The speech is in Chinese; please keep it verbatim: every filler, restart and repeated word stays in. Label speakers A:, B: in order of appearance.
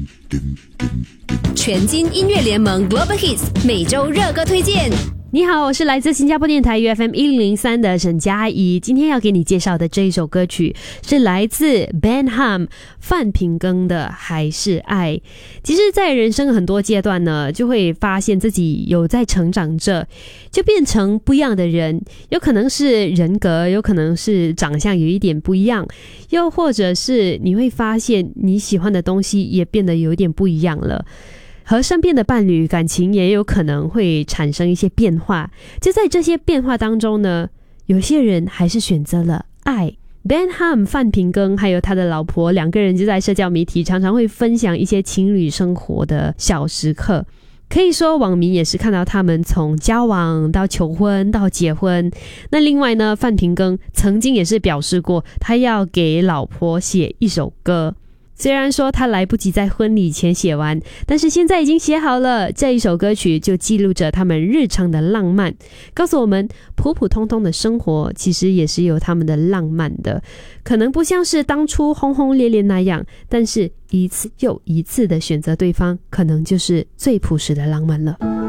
A: 全金音乐联盟 Global Hits 每周热歌推荐。
B: 你好，我是来自新加坡电台 U F M 一零零三的沈佳宜。今天要给你介绍的这一首歌曲是来自 Ben Ham 范品庚的《还是爱》。其实在人生很多阶段呢，就会发现自己有在成长着，就变成不一样的人，有可能是人格，有可能是长相有一点不一样，又或者是你会发现你喜欢的东西也变得有一点不一样了。和身边的伴侣感情也有可能会产生一些变化，就在这些变化当中呢，有些人还是选择了爱。Ben Ham 范品庚还有他的老婆两个人就在社交媒体常常会分享一些情侣生活的小时刻，可以说网民也是看到他们从交往到求婚到结婚。那另外呢，范品庚曾经也是表示过他要给老婆写一首歌，虽然说他来不及在婚礼前写完，但是现在已经写好了。这一首歌曲就记录着他们日常的浪漫，告诉我们普普通通的生活其实也是有他们的浪漫的，可能不像是当初轰轰烈烈那样，但是一次又一次的选择对方，可能就是最朴实的浪漫了。